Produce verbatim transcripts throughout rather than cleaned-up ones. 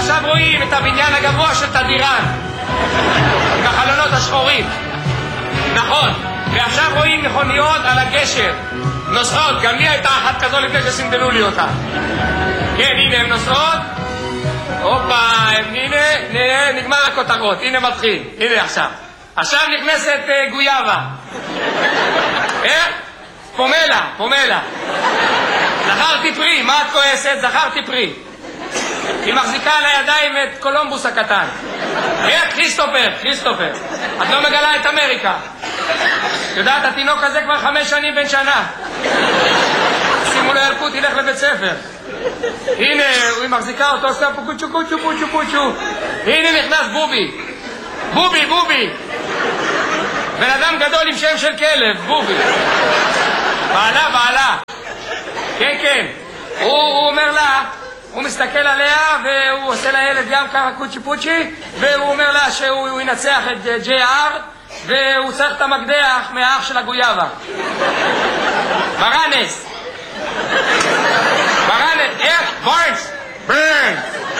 ועכשיו רואים את הבניין הגבוה של תדירן, עם החלונות השחורים. נכון. ועכשיו רואים מכוניות על הגשר. נוסעות. גם לי הייתה אחת כזו לפני שסינדלו לי אותה. כן, הנה הן נוסעות. הופה, הנה, הנה, נגמר הכותרות. הנה מתחיל. הנה עכשיו. עכשיו נכנסת uh, גויאבה. איך? פומלה, פומלה. זכרתי פרי, מה את כועסת? זכרתי פרי. היא מחזיקה על הידיים את קולומבוס הקטן. איך? כריסטופר, כריסטופר. את לא מגלה את אמריקה. יודעת, התינוק הזה כבר חמש שנים בן שנה. שימו לו ילקוט, ילך לבית ספר. הנה, היא מחזיקה אותו, עושה פה קוצ'ו, קוצ'ו, קוצ'ו, קוצ'ו. הנה נכנס בובי. בובי, בובי. בן אדם גדול עם שם של כלב, בובי. בעלה, בעלה. כן, כן. הוא, הוא אומר לה, הוא מסתכל עליה והוא עושה לילד גם ככה קוצ'י פוצ'י, והוא אומר לה שהוא ינצח את ג'יי אר והוא צריך את המקדח מהאח של הגויאבה. ברנס. ברנס. איך? ברנס. ברנס.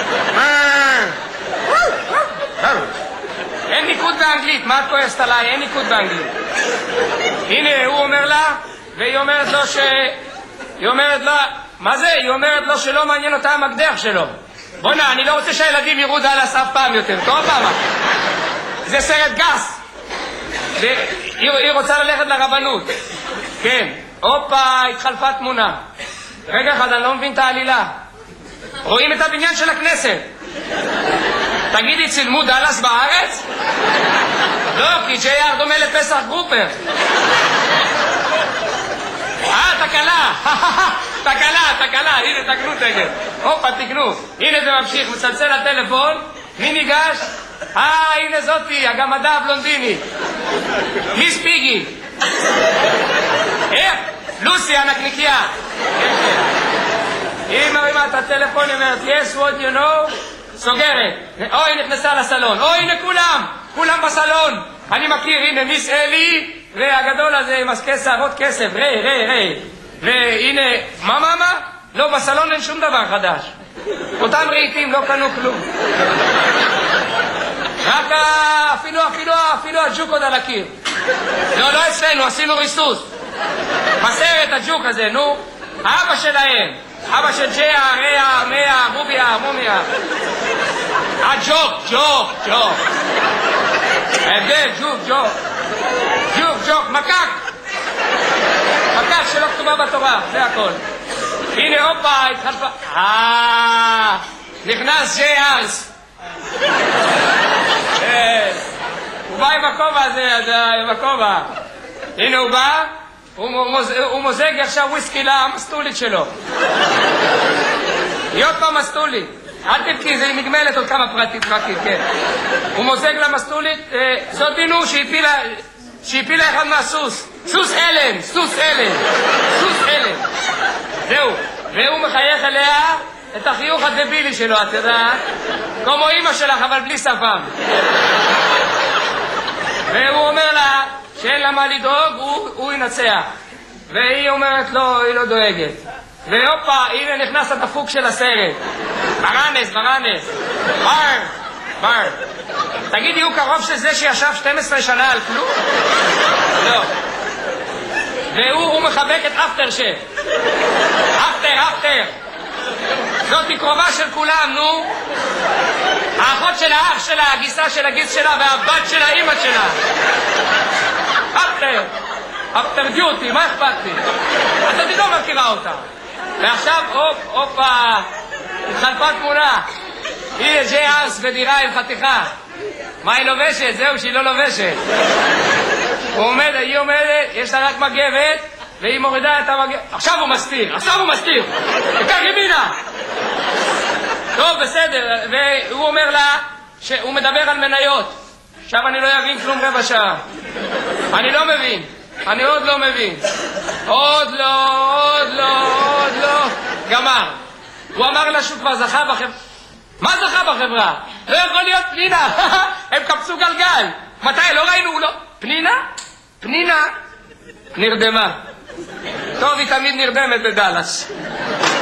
ברנס. אין ניקוד באנגלית, מה את כועסת עליי? אין ניקוד באנגלית. הנה, הוא אומר לה, והיא אומרת לו ש... היא אומרת לה, מה זה? היא אומרת לו שלא מעניין אותה המקדח שלו. בונה, אני לא רוצה שהילדים יראו דאלאס אף פעם יותר. טוב פעם. זה סרט גס. והיא היא רוצה ללכת לרבנות. כן. הופה, התחלפה תמונה. רגע אחד, אני לא מבין את העלילה. רואים את הבניין של הכנסת. תגידי, צילמו דאלאס בארץ? לא, כי ג'יי אר דומה לפסח גרופר. אה, תקלה. תקלה, תקלה. הנה, תקנו תגל. הופה, תקנו. הנה זה ממשיך, מצלצל לטלפון. מי ניגש? אה, הנה זאתי, הגמדה הבלונדינית. מיס פיגי. איך? לוסי, הנקניקיה. היא מרימה את הטלפון, היא אומרת, yes, what you know? סוגרת. אוי, נכנסה לסלון. אוי, הנה כולם. כולם בסלון. אני מכיר, הנה מיס אלי, והגדול הזה עם עסקי שערות כסף. רי, רי, רי. והנה, מה, מה, מה? לא, בסלון אין שום דבר חדש. אותם רהיטים לא קנו כלום. רק אפילו, אפילו, אפילו הג'וק עוד על הקיר. לא, לא אצלנו, עשינו ריסוס. בסרט הג'וק הזה, נו. האבא שלהם. אבא של ג'יה, ריה, מיה, מוביה, מומיה. אה, ג'וק, ג'וק, ג'וק. ההבדל, ג'וק, ג'וק. ג'וק, ג'וק, מקק. מקק שלא כתובה בתורה, זה הכל. הנה, הופה, התחלפה. אה, נכנס ג'יי ארס. הוא בא עם הכובע הזה, עם הכובע. הנה הוא בא. הוא מוזג עכשיו וויסקי למסטולית שלו. היא עוד פעם מסטולית. אל תבכי, זה נגמלת עוד כמה פרטית פרטית, כן. הוא מוזג למסטולית, זאת דינו שהפילה אחד מהסוס. סוס אלן, סוס אלן, סוס אלן. זהו. והוא מחייך אליה את החיוך הדבילי שלו, את יודעת? כמו אמא שלך, אבל בלי שפם. והוא אומר לה שאין לה מה לדאוג, הוא, הוא ינצח. והיא אומרת לו, היא לא דואגת. והופה, הנה נכנס הדפוק של הסרט. ברנס, ברנס. בר, בר. תגידי, הוא קרוב של זה שישב שתים עשרה שנה על כלום? לא. והוא הוא מחבק את אפטר שף. אפטר, אפטר. זאת היא קרובה של כולם, נו. האחות של האח שלה, הגיסה של הגיס שלה והבת של האמא שלה. אפטר. אפטר דיוטי, מה אכפת לי? אז אני לא מכירה אותה. ועכשיו, הופ, הופה, התחלפה תמונה. הנה ג'יי ארס בדירה עם חתיכה. מה היא לובשת? זהו, שהיא לא לובשת. הוא עומד, היא עומדת, יש לה רק מגבת, והיא מורידה את המגבת. עכשיו הוא מסתיר, עכשיו הוא מסתיר. תקח ימינה. טוב, בסדר. והוא אומר לה שהוא מדבר על מניות. עכשיו אני לא אבין כלום רבע שעה. אני לא מבין. אני עוד לא מבין. עוד לא, עוד לא, עוד לא. גמר. הוא אמר לה שהוא כבר זכה בחברה. מה זכה בחברה? לא יכול להיות פנינה. הם קפצו גלגל. מתי? לא ראינו, לא. פנינה? פנינה נרדמה. טוב, היא תמיד נרדמת בדלס.